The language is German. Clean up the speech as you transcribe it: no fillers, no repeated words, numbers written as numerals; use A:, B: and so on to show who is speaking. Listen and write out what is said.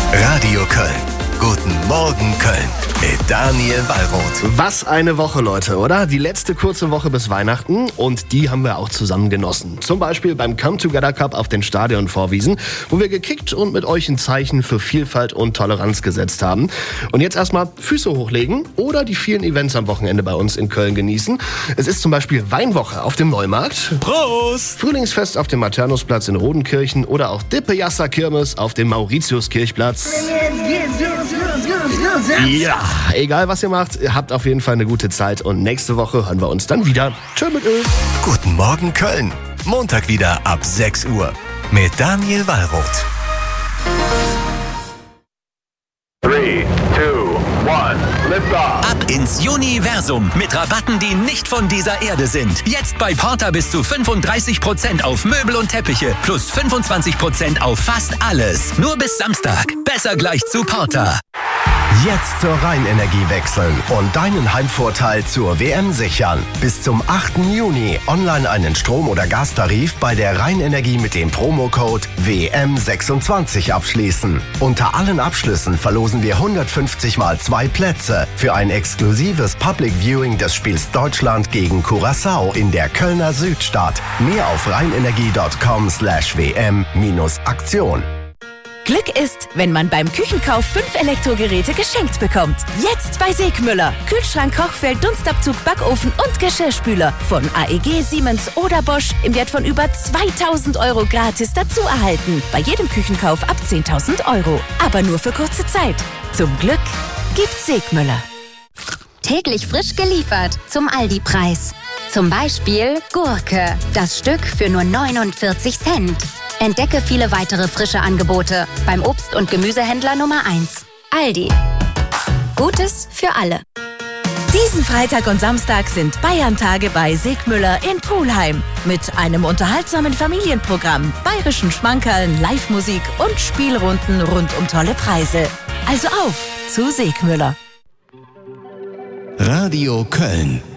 A: Radio Köln. Guten Morgen Köln mit Daniel Wallroth.
B: Was eine Woche, Leute, oder? Die letzte kurze Woche bis Weihnachten und die haben wir auch zusammen genossen. Zum Beispiel beim Come Together Cup auf den Stadionvorwiesen, wo wir gekickt und mit euch ein Zeichen für Vielfalt und Toleranz gesetzt haben. Und jetzt erstmal Füße hochlegen oder die vielen Events am Wochenende bei uns in Köln genießen. Es ist zum Beispiel Weinwoche auf dem Neumarkt.
C: Prost!
B: Frühlingsfest auf dem Maternusplatz in Rodenkirchen oder auch Dippejasser Kirmes auf dem Mauritiuskirchplatz. Ja, egal was ihr macht, ihr habt auf jeden Fall eine gute Zeit und nächste Woche hören wir uns dann wieder. Tschö mit Öl.
A: Guten Morgen Köln. Montag wieder ab 6 Uhr mit Daniel Wallroth.
D: 3, 2, 1, lift off.
E: Ab ins Universum mit Rabatten, die nicht von dieser Erde sind. Jetzt bei Porter bis zu 35% auf Möbel und Teppiche plus 25% auf fast alles. Nur bis Samstag. Besser gleich zu Porter.
A: Jetzt zur Rheinenergie wechseln und deinen Heimvorteil zur WM sichern. Bis zum 8. Juni online einen Strom- oder Gastarif bei der Rheinenergie mit dem Promocode WM26 abschließen. Unter allen Abschlüssen verlosen wir 150 mal 2 Plätze für ein exklusives Public Viewing des Spiels Deutschland gegen Curaçao in der Kölner Südstadt. Mehr auf rheinenergie.com/WM-Aktion.
F: Glück ist, wenn man beim Küchenkauf 5 Elektrogeräte geschenkt bekommt. Jetzt bei Segmüller. Kühlschrank, Kochfeld, Dunstabzug, Backofen und Geschirrspüler. Von AEG, Siemens oder Bosch im Wert von über 2.000 € gratis dazu erhalten. Bei jedem Küchenkauf ab 10.000 €. Aber nur für kurze Zeit. Zum Glück gibt's Segmüller.
G: Täglich frisch geliefert zum Aldi-Preis. Zum Beispiel Gurke. Das Stück für nur 49 Cent. Entdecke viele weitere frische Angebote beim Obst- und Gemüsehändler Nummer 1. Aldi. Gutes für alle.
F: Diesen Freitag und Samstag sind Bayern-Tage bei Segmüller in Pulheim. Mit einem unterhaltsamen Familienprogramm, bayerischen Schmankerln, Live-Musik und Spielrunden rund um tolle Preise. Also auf zu Segmüller.
A: Radio Köln.